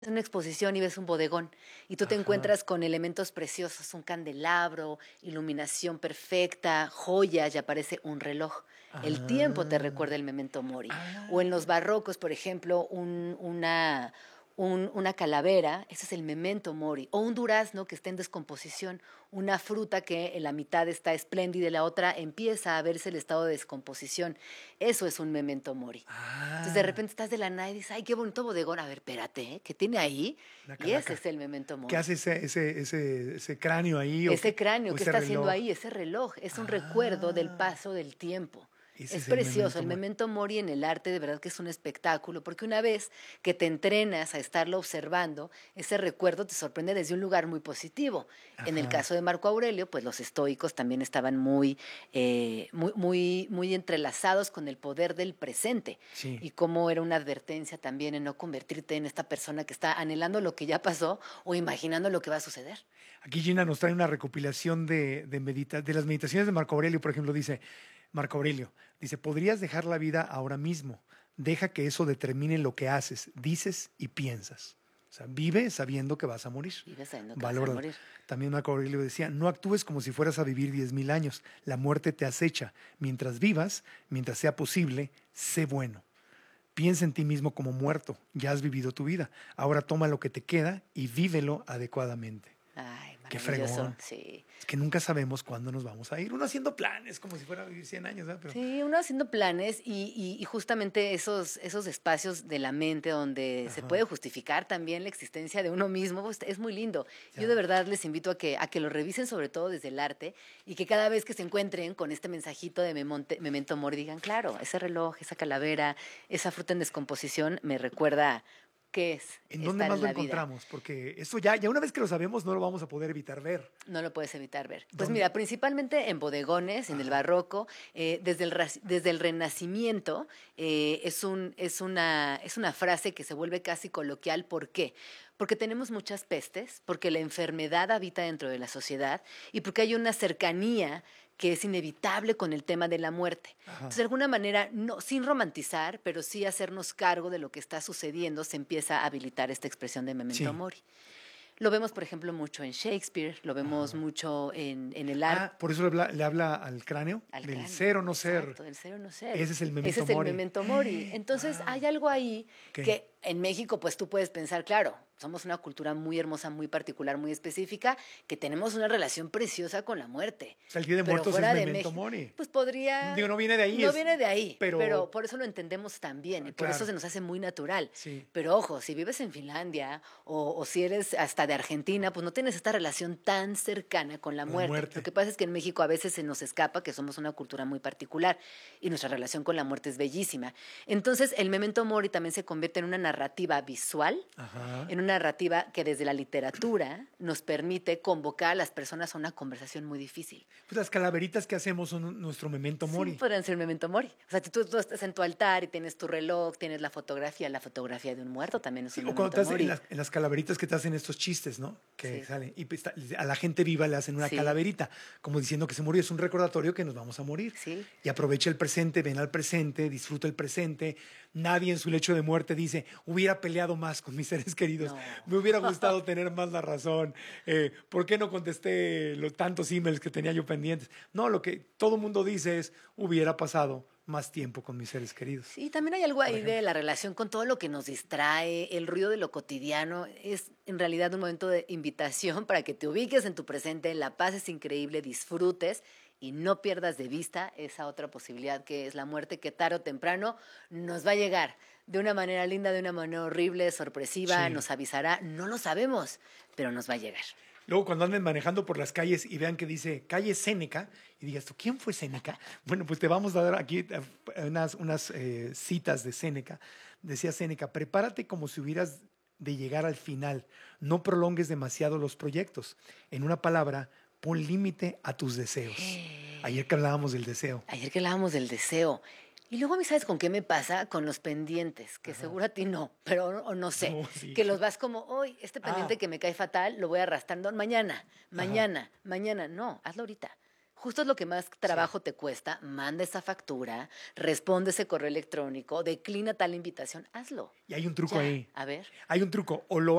una exposición y ves un bodegón y tú te Ajá. encuentras con elementos preciosos, un candelabro, iluminación perfecta, joyas y aparece un reloj. El tiempo te Ah. recuerda el memento mori. O en los Ah. barrocos, por ejemplo, una calavera, ese es el memento mori. O un durazno que está en descomposición, una fruta que en la mitad está espléndida y la otra empieza a verse el estado de descomposición. Eso es un memento mori. Entonces de Ah. repente estás de la nada y dices, ay, qué bonito bodegón. A ver, espérate, ¿eh? ¿Qué tiene ahí? Una Y ese calaca. es el memento ¿Qué mori. hace ese cráneo ahí Ese cráneo, o ¿qué ese está haciendo reloj? ahí? Ese reloj es un recuerdo del Ah, paso del tiempo. ese Es es el precioso, memento el mori. memento mori en el arte de verdad que es un espectáculo, porque una vez que te entrenas a estarlo observando, ese recuerdo te sorprende desde un lugar muy positivo. En el Ajá. caso de Marco Aurelio, pues los estoicos también estaban muy entrelazados con el poder del presente Sí. y cómo era una advertencia también en no convertirte en esta persona que está anhelando lo que ya pasó o imaginando lo que va a suceder. Aquí Gina nos trae una recopilación de las meditaciones de Marco Aurelio, por ejemplo, dice Marco Aurelio, dice, podrías dejar la vida ahora mismo, deja que eso determine lo que haces, dices y piensas. O sea, vive sabiendo que vas a morir. Vives sabiendo que vas a Valóralo. morir. También Marco Aurelio decía, no actúes como si fueras a vivir 10,000 años. La muerte te acecha. Mientras vivas, mientras sea posible, sé bueno. Piensa en ti mismo como muerto. Ya has vivido tu vida. Ahora toma lo que te queda y vívelo adecuadamente. Ay, Qué maravilloso, fregón. sí. Es que nunca sabemos cuándo nos vamos a ir. Uno haciendo planes como si fuera a vivir 100 años, ¿verdad? Pero, Sí, uno haciendo planes y justamente esos espacios de la mente donde se puede ajá, justificar también la existencia de uno mismo, pues, es muy lindo. Yo de ya. verdad les invito a que lo revisen sobre todo desde el arte y que cada vez que se encuentren con este mensajito de Memento Mori digan, claro, ese reloj, esa calavera, esa fruta en descomposición me recuerda qué es ¿En dónde estar más en lo la vida. encontramos? Porque eso ya una vez que lo sabemos, no lo vamos a poder evitar ver. No lo puedes evitar ver. Pues ¿Dónde? mira, principalmente en bodegones, en el Ajá. barroco, desde el Renacimiento, es una frase que se vuelve casi coloquial. ¿Por qué? Porque tenemos muchas pestes, porque la enfermedad habita dentro de la sociedad y porque hay una cercanía que es inevitable con el tema de la muerte. Entonces, de Ajá. alguna manera, no, sin romantizar, pero sí hacernos cargo de lo que está sucediendo, se empieza a habilitar esta expresión de memento Sí. mori. Lo vemos, por ejemplo, mucho en Shakespeare, lo vemos Ajá. mucho en el arte, Ah, por eso le habla al cráneo al del cráneo, ser o no ser. exacto, del ser o no ser. Ese es el Ese memento es el mori. memento mori. Entonces, hay Wow. algo ahí ¿Qué? que en México, pues tú puedes pensar, claro, somos una cultura muy hermosa, muy particular, muy específica, que tenemos una relación preciosa con la muerte. O sea, el Día de Pero Muertos es fuera de memento México, mori. pues Digo, podría, no viene de ahí, no viene de ahí, pero pero por eso lo entendemos tan bien y por eso se claro, nos hace muy natural. sí, Pero ojo, si vives en Finlandia o si eres hasta de Argentina, pues no tienes esta relación tan cercana con la con la muerte. Lo muerte. que pasa es que en México a veces se nos escapa que somos una cultura muy particular y nuestra relación con la muerte es bellísima. Entonces, el memento mori también se convierte en una narrativa visual, Ajá. en una narrativa que desde la literatura nos permite convocar a las personas a una conversación muy difícil. Pues las calaveritas que hacemos son nuestro memento Sí, mori. podrían ser memento mori. O sea, si tú estás en tu altar y tienes tu reloj, tienes la fotografía de un muerto también es Sí, un o cuando memento estás mori. en las calaveritas que te hacen estos chistes, ¿no? Que Sí, salen. Y pues, a la gente viva le hacen una sí, calaverita, como diciendo que se murió. Es un recordatorio que nos vamos a morir. sí. Y aprovecha el presente, ven al presente, disfruta el presente. Nadie en su lecho de muerte dice, hubiera peleado más con mis seres queridos. No. Me hubiera gustado tener más la razón. ¿Por qué no contesté los tantos emails que tenía yo pendientes? No, lo que todo mundo dice es, hubiera pasado más tiempo con mis seres queridos, Sí, también hay algo por ahí de ejemplo. la relación con todo lo que nos distrae, el ruido de lo cotidiano. Es en realidad un momento de invitación para que te ubiques en tu presente, la paz es increíble, disfrutes y no pierdas de vista esa otra posibilidad que es la muerte, que tarde o temprano nos va a llegar de una manera linda, de una manera horrible, sorpresiva, Sí. nos avisará, no lo sabemos, pero nos va a llegar. Luego, cuando anden manejando por las calles y vean que dice calle Séneca, y digas tú, ¿quién fue Séneca? Bueno, pues te vamos a dar aquí unas citas de Séneca. Decía Séneca, prepárate como si hubieras de llegar al final. No prolongues demasiado los proyectos. En una palabra, pon límite a tus deseos. Ayer que hablábamos del deseo. Ayer que hablábamos del deseo. Y luego a mí, ¿sabes con qué me pasa? Con los pendientes, que Ajá. seguro a ti no, pero o no sé, No, sí. que los vas como, hoy, este pendiente Ah, que me cae fatal, lo voy arrastrando mañana, ajá. mañana, mañana. No, hazlo ahorita. Justo es lo que más trabajo te cuesta. Manda esa factura, responde ese correo electrónico, declina tal invitación, hazlo. Y hay un truco Ya, ahí. a ver. Hay un truco. O lo